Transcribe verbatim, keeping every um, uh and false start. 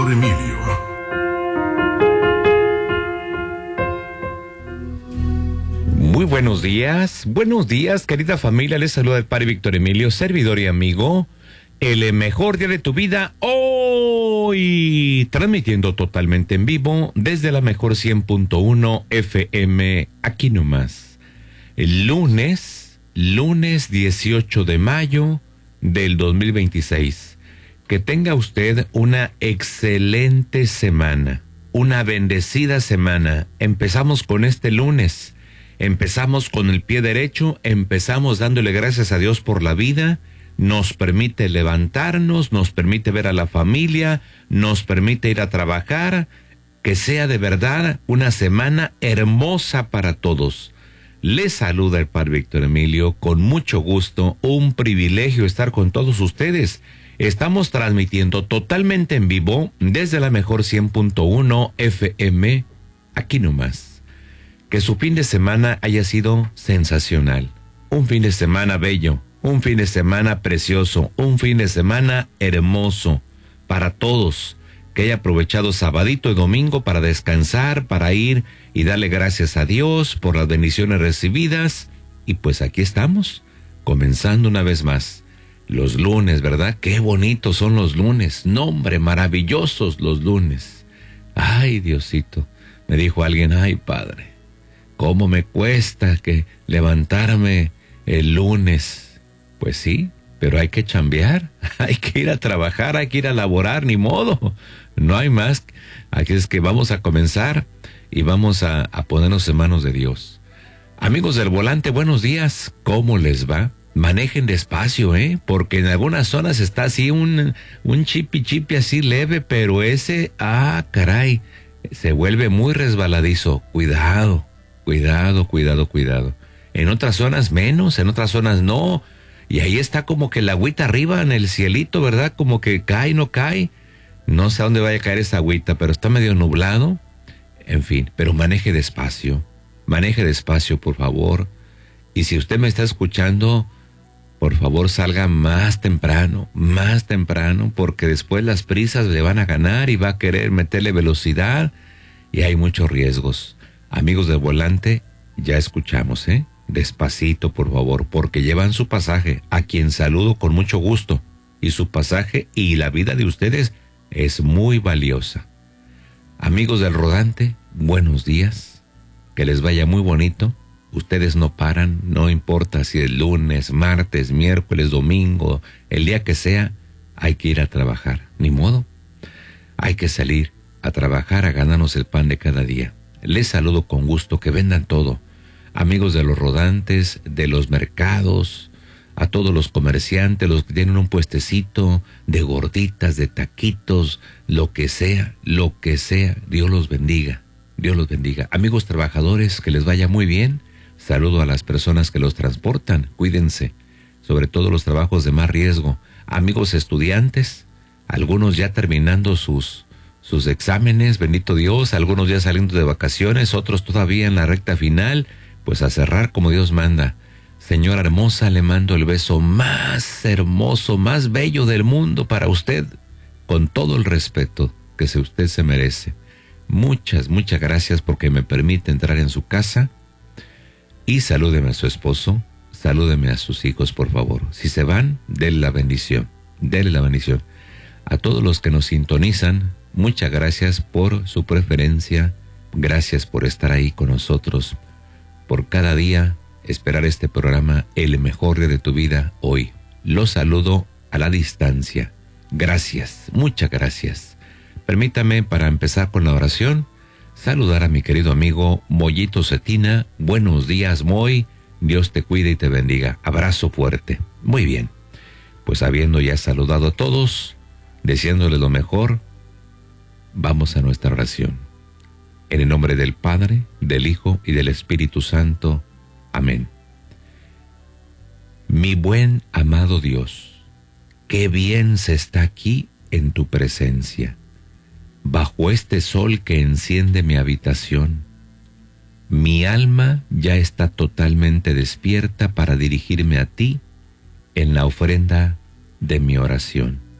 Emilio. Muy buenos días, buenos días, querida familia. Les saluda el padre Víctor Emilio, servidor y amigo. El mejor día de tu vida hoy, transmitiendo totalmente en vivo desde la mejor cien punto uno F M, aquí nomás. El lunes, lunes dieciocho de mayo del dos mil veintiséis. Que tenga usted una excelente semana, una bendecida semana. Empezamos con este lunes, empezamos con el pie derecho, empezamos dándole gracias a Dios por la vida. Nos permite levantarnos, nos permite ver a la familia, nos permite ir a trabajar. Que sea de verdad una semana hermosa para todos. Les saluda el padre Víctor Emilio, con mucho gusto, un privilegio estar con todos ustedes. Estamos transmitiendo totalmente en vivo desde la mejor cien punto uno F M, aquí nomás. Que su fin de semana haya sido sensacional. Un fin de semana bello, un fin de semana precioso, un fin de semana hermoso para todos. Que haya aprovechado sabadito y domingo para descansar, para ir y darle gracias a Dios por las bendiciones recibidas. Y pues aquí estamos, comenzando una vez más. Los lunes, ¿verdad? Qué bonitos son los lunes. No, hombre, maravillosos los lunes. Ay, Diosito. Me dijo alguien, ay, padre, ¿cómo me cuesta que levantarme el lunes? Pues sí, pero hay que chambear, hay que ir a trabajar, hay que ir a laborar, ni modo. No hay más. Aquí es que vamos a comenzar y vamos a, a ponernos en manos de Dios. Amigos del volante, buenos días. ¿Cómo les va? Manejen despacio, ¿eh? Porque en algunas zonas está así un, un chipi chipi así leve, pero ese, ah, caray, se vuelve muy resbaladizo. Cuidado, cuidado, cuidado, cuidado. En otras zonas menos, en otras zonas no. Y ahí está como que la agüita arriba en el cielito, ¿verdad? Como que cae, no cae. No sé a dónde vaya a caer esa agüita, pero está medio nublado. En fin, pero maneje despacio. Maneje despacio, por favor. Y si usted me está escuchando, por favor, salga más temprano, más temprano, porque después las prisas le van a ganar y va a querer meterle velocidad y hay muchos riesgos. Amigos del volante, ya escuchamos, ¿eh? Despacito, por favor, porque llevan su pasaje, a quien saludo con mucho gusto, y su pasaje y la vida de ustedes es muy valiosa. Amigos del rodante, buenos días, que les vaya muy bonito. Ustedes no paran, no importa si es lunes, martes, miércoles, domingo, el día que sea, hay que ir a trabajar, ni modo. Hay que salir a trabajar, a ganarnos el pan de cada día. Les saludo con gusto, que vendan todo. Amigos de los rodantes, de los mercados, a todos los comerciantes, los que tienen un puestecito de gorditas, de taquitos, lo que sea, lo que sea, Dios los bendiga, Dios los bendiga. Amigos trabajadores, que les vaya muy bien. Saludo a las personas que los transportan, cuídense, sobre todo los trabajos de más riesgo. Amigos estudiantes, algunos ya terminando sus, sus exámenes, bendito Dios, algunos ya saliendo de vacaciones, otros todavía en la recta final, pues a cerrar como Dios manda. Señora hermosa, le mando el beso más hermoso, más bello del mundo para usted, con todo el respeto que usted se merece. Muchas, muchas gracias porque me permite entrar en su casa. Y salúdeme a su esposo, salúdeme a sus hijos, por favor. Si se van, denle la bendición, denle la bendición. A todos los que nos sintonizan, muchas gracias por su preferencia, gracias por estar ahí con nosotros, por cada día esperar este programa, el mejor día de tu vida hoy. Los saludo a la distancia. Gracias, muchas gracias. Permítame, para empezar con la oración, saludar a mi querido amigo Moyito Cetina. Buenos días, Moy. Dios te cuide y te bendiga. Abrazo fuerte. Muy bien. Pues habiendo ya saludado a todos, deseándoles lo mejor, vamos a nuestra oración. En el nombre del Padre, del Hijo y del Espíritu Santo. Amén. Mi buen amado Dios, qué bien se está aquí en tu presencia, bajo este sol que enciende mi habitación. Mi alma ya está totalmente despierta para dirigirme a ti en la ofrenda de mi oración.